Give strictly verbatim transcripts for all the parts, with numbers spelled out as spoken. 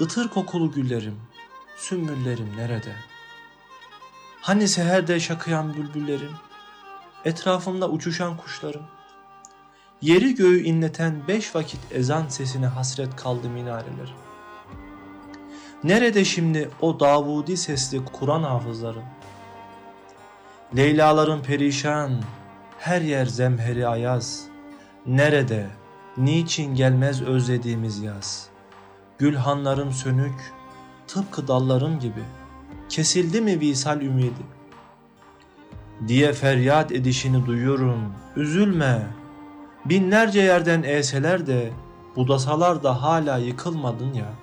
Itır kokulu güllerim, sümbüllerim nerede? Hani seherde şakıyan bülbüllerim, etrafımda uçuşan kuşlarım? Yeri göğü inleten beş vakit ezan sesine hasret kaldı minarelerim. Nerede şimdi o Davudi sesli Kur'an hafızlarım? Leylaların perişan, her yer zemheri ayaz. Nerede, niçin gelmez özlediğimiz yaz? Gülhanlarım sönük, tıpkı dallarım gibi. Kesildi mi visal ümidi? Diye feryat edişini duyuyorum, üzülme. Binlerce yerden eğseler de, budasalar da hala yıkılmadın ya.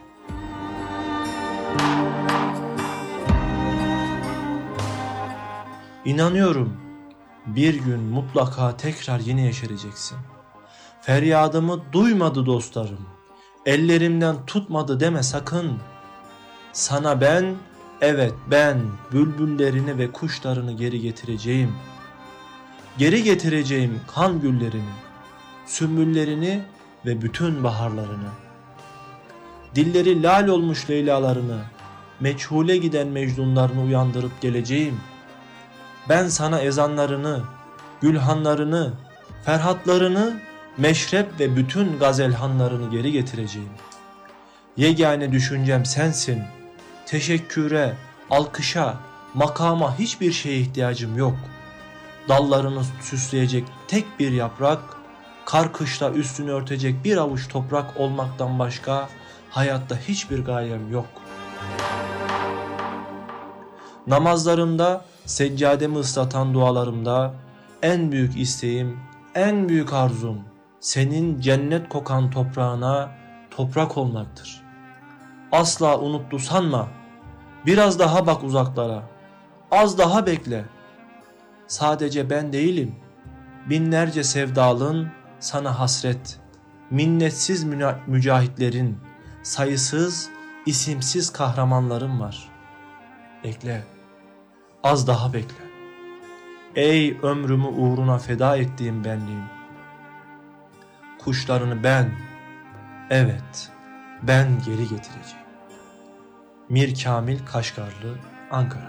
İnanıyorum, bir gün mutlaka tekrar yine yeşereceksin. Feryadımı duymadı dostlarım, ellerimden tutmadı deme sakın. Sana ben, evet ben, bülbüllerini ve kuşlarını geri getireceğim. Geri getireceğim kan güllerini, sümbüllerini ve bütün baharlarını. Dilleri lal olmuş leylalarını, meçhule giden mecnunlarını uyandırıp geleceğim. Ben sana ezanlarını, gülhanlarını, ferhatlarını, meşrep ve bütün gazelhanlarını geri getireceğim. Yegane düşüncem sensin. Teşekküre, alkışa, makama hiçbir şeye ihtiyacım yok. Dallarını süsleyecek tek bir yaprak, kar kışla üstünü örtecek bir avuç toprak olmaktan başka hayatta hiçbir gayem yok. Namazlarımda, seccademi ıslatan dualarımda en büyük isteğim, en büyük arzum senin cennet kokan toprağına toprak olmaktır. Asla unuttu sanma. Biraz daha bak uzaklara. Az daha bekle. Sadece ben değilim. Binlerce sevdalın sana hasret. Minnetsiz mücahitlerin, sayısız, isimsiz kahramanların var. Bekle. Az daha bekle. Ey ömrümü uğruna feda ettiğim benliğim. Kuşlarını ben, evet ben geri getireceğim. Mir Kamil Kaşgarlı, Ankara.